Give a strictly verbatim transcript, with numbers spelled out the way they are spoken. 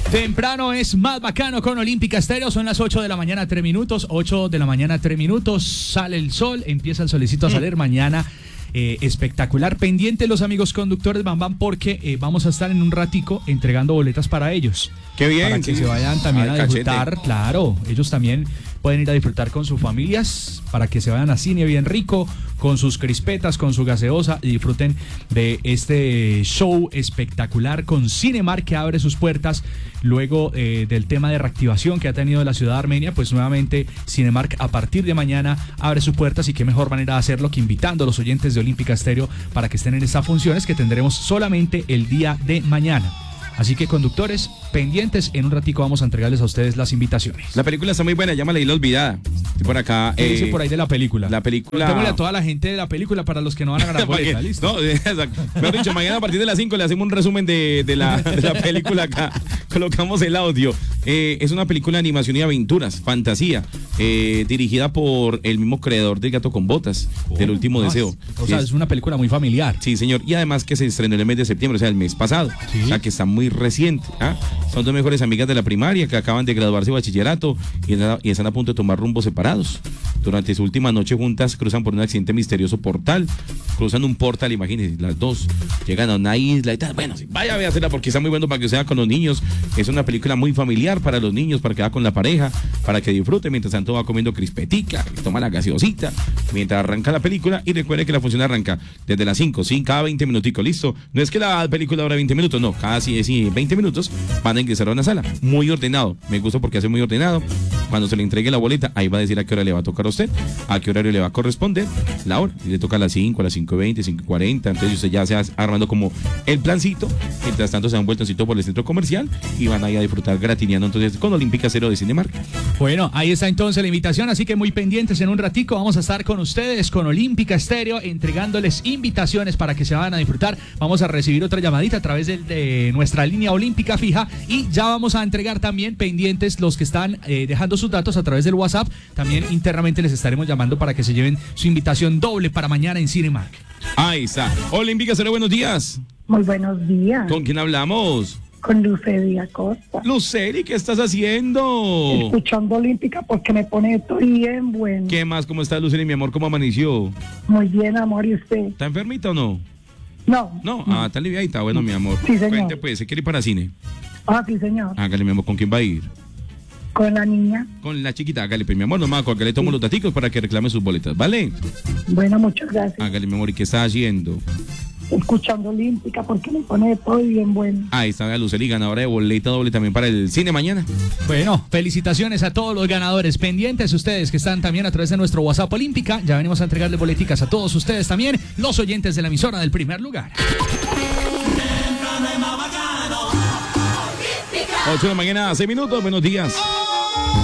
Temprano es más bacano con Olímpica Estéreo. Son las ocho de la mañana, tres minutos. ocho de la mañana, tres minutos. Sale el sol, empieza el solecito a salir. Mañana eh, espectacular. Pendiente los amigos conductores Bam Bam, porque eh, vamos a estar en un ratico entregando boletas para ellos. Qué bien. Para que sí. se vayan también Al a disfrutar. cachete. Claro, ellos también pueden ir a disfrutar con sus familias, para que se vayan a cine bien rico, con sus crispetas, con su gaseosa, y disfruten de este show espectacular con Cinemark, que abre sus puertas luego eh, del tema de reactivación que ha tenido la ciudad de Armenia. Pues nuevamente Cinemark a partir de mañana abre sus puertas, y qué mejor manera de hacerlo que invitando a los oyentes de Olímpica Estéreo para que estén en estas funciones que tendremos solamente el día de mañana. Así que, conductores, pendientes, en un ratico vamos a entregarles a ustedes las invitaciones. La película está muy buena, llama La Isla Olvidada. Estoy por acá. ¿Qué eh, dice por ahí de la película? La película. Contémosle a toda la gente de la película para los que no van a ganar boleta, ¿listo? No, exacto. Mejor dicho, mañana a partir de las cinco le hacemos un resumen de, de, la, de la película acá. Colocamos el audio. Eh, es una película de animación y aventuras, fantasía, eh, dirigida por el mismo creador de Gato con Botas, ¿Cómo? del Último Ah, Deseo. O sea, es, es una película muy familiar. Sí, señor. Y además que se estrenó en el mes de septiembre, o sea, el mes pasado. Sí. O sea, que está muy reciente. ¿Ah? Son dos mejores amigas de la primaria que acaban de graduarse de bachillerato y, y están a punto de tomar rumbos separados. Durante su última noche juntas cruzan por un accidente misterioso portal. Cruzan un portal, imagínense, las dos llegan a una isla y tal. Bueno, sí, vaya a véasela porque está muy bueno para que sea con los niños. Es una película muy familiar para los niños, para que va con la pareja, para que disfruten. Mientras tanto va comiendo crispetica, toma la gaseosita mientras arranca la película. Y recuerde que la función arranca desde las cinco, sí, cada veinte minuticos, listo. No es que la película dura veinte minutos, no, cada sí, sí, veinte minutos van a ingresar a una sala. Muy ordenado, me gusta porque hace muy ordenado. Cuando se le entregue la boleta, ahí va a decir a qué hora le va a tocar a usted, a qué horario le va a corresponder la hora. Y le toca a las cinco, a las cinco y veinte, cinco y cuarenta. Entonces usted ya se va armando como el plancito. Mientras tanto se dan vueltoncito por el centro comercial y van ahí a disfrutar gratineando entonces con Olímpica Estéreo de Cinemark. Bueno, ahí está entonces la invitación, así que muy pendientes. En un ratico vamos a estar con ustedes, con Olímpica Estéreo, entregándoles invitaciones para que se vayan a disfrutar. Vamos a recibir otra llamadita a través de, de nuestra línea olímpica fija, y ya vamos a entregar también pendientes los que están eh, dejando sus datos a través del WhatsApp. También internamente les estaremos llamando para que se lleven su invitación doble para mañana en Cinemark. Ahí está. Olímpica Estéreo, buenos días. Muy buenos días. ¿Con quién hablamos? Con Luceli Acosta. Luceli, ¿qué estás haciendo? Escuchando Olímpica porque me pone esto bien bueno. ¿Qué más? ¿Cómo estás, Luceli, mi amor? ¿Cómo amaneció? Muy bien, amor, ¿y usted? ¿Está enfermita o no? No. No, ah, está aliviadita. Bueno, mi amor. Sí, señor. Cuente, pues, ¿se quiere ir para cine? Ah, sí, señor. Hágale, mi amor, ¿con quién va a ir? Con la niña. Con la chiquita, hágale, pues, mi amor, nomás, con que le tomo los daticos para que reclame sus boletas, ¿vale? Bueno, muchas gracias. Hágale, mi amor, ¿y qué está haciendo? Escuchando Olímpica porque me pone todo bien bueno. Ahí está, vea, Luceli, ganadora de boleta doble también para el cine mañana. Bueno, felicitaciones a todos los ganadores. Pendientes ustedes que están también a través de nuestro WhatsApp Olímpica. Ya venimos a entregarle boleticas a todos ustedes también, los oyentes de la emisora del primer lugar. ocho de la mañana, seis minutos, buenos días.